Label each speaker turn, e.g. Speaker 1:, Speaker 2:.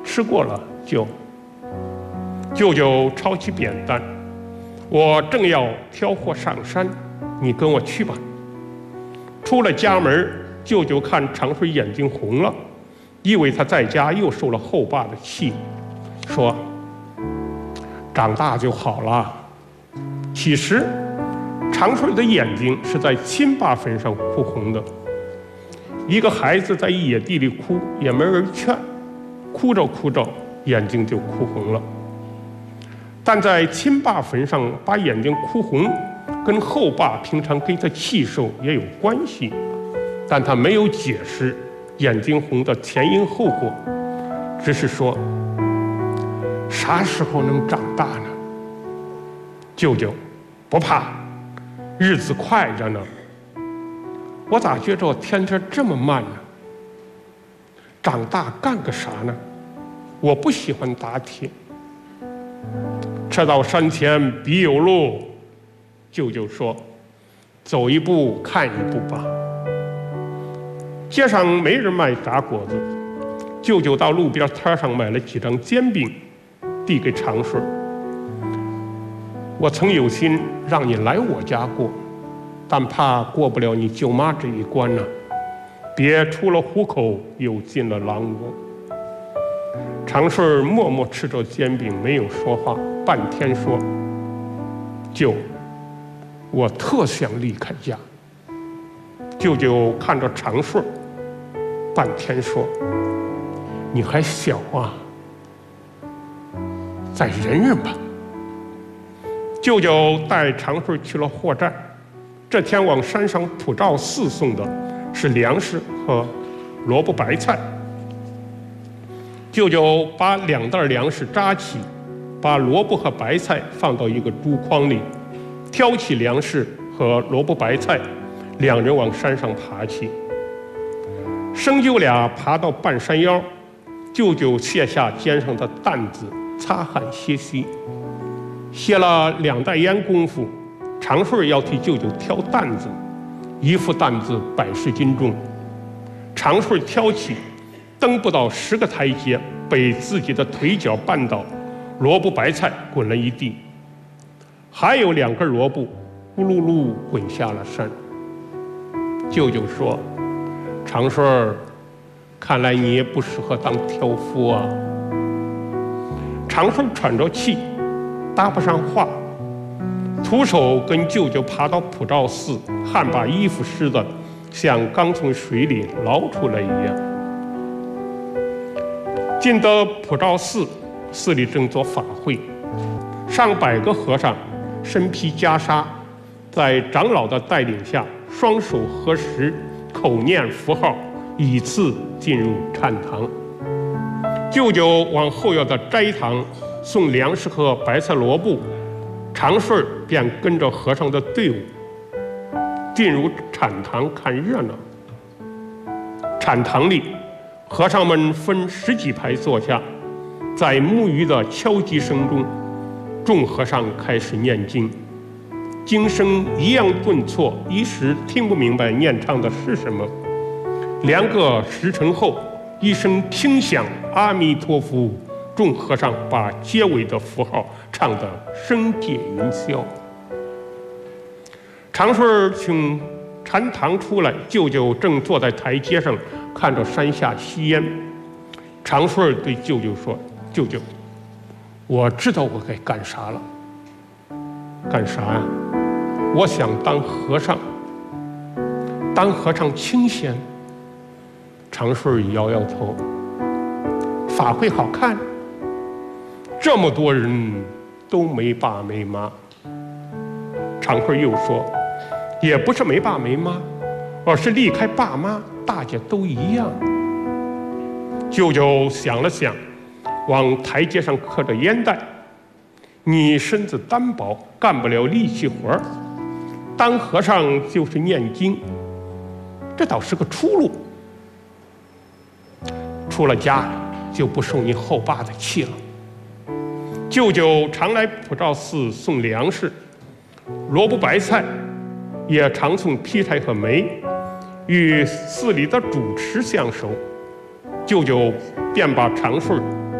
Speaker 1: 吃过了就。舅舅抄起扁担，我正要挑货上山，你跟我去吧。出了家门，舅舅看长顺眼睛红了，以为他在家又受了后爸的气，说：“长大就好了。”其实，长顺的眼睛是在亲爸坟上哭红的。一个孩子在野地里哭，也没人劝，哭着哭着，眼睛就哭红了。但在亲爸坟上把眼睛哭红，跟后爸平常给他气受也有关系，但他没有解释眼睛红的前因后果，只是说：“啥时候能长大呢？舅舅，不怕，日子快着呢。我咋觉着天天这么慢呢？长大干个啥呢？我不喜欢打铁。车到山前必有路。”舅舅说：“走一步看一步吧。”街上没人卖炸果子，舅舅到路边摊上买了几张煎饼，递给长顺：“我曾有心让你来我家过，但怕过不了你舅妈这一关呢，别出了虎口又进了狼窝。”长顺默默吃着煎饼，没有说话，半天说：“舅，我特想离开家。”舅舅看着长顺，半天说：“你还小啊，再忍忍吧。”舅舅带长顺去了货站，这天往山上普照寺送的是粮食和萝卜白菜。舅舅把2袋粮食扎起，把萝卜和白菜放到一个竹筐里，挑起粮食和萝卜白菜，两人往山上爬去。生舅俩爬到半山腰，舅舅卸下肩上的担子，擦汗歇息。歇了2袋烟功夫，长顺要替舅舅挑担子，一副担子100斤重。长顺挑起，登不到10个台阶，被自己的腿脚绊倒，萝卜白菜滚了一地，还有2根萝卜咕噜噜滚下了山。舅舅说：“长顺，看来你也不适合当挑夫啊。”长顺喘着气，搭不上话，徒手跟舅舅爬到普照寺，汗把衣服湿的像刚从水里捞出来一样。进得普照寺，寺里正做法会，上百个和尚身披袈裟，在长老的带领下，双手合十，口念符号，依次进入禅堂。舅舅往后院的斋堂送粮食和白菜萝卜，长顺便跟着和尚的队伍进入禅堂看热闹。禅堂里，和尚们分10几排坐下，在木鱼的敲击声中，众和尚开始念经。经声一样顿挫，一时听不明白念唱的是什么。2个时辰后，一声听响阿弥陀佛，众和尚把结尾的符号唱得声解云霄。长顺从禅堂出来，舅舅正坐在台阶上看着山下吸烟。长顺对舅舅说：“舅舅，我知道我该干啥了。”“干啥呀？”“我想当和尚。”“当和尚清闲。”长顺摇摇头。“法会好看，这么多人都没爸没妈。”长顺又说：“也不是没爸没妈，而是离开爸妈，大家都一样。”舅舅想了想，往台阶上磕着烟袋：“你身子单薄，干不了力气活儿，当和尚就是念经，这倒是个出路。出了家就不受你后爸的气了。”舅舅常来普照寺送粮食、萝卜白菜，也常送劈柴和煤，与寺里的主持相熟。舅舅便把长顺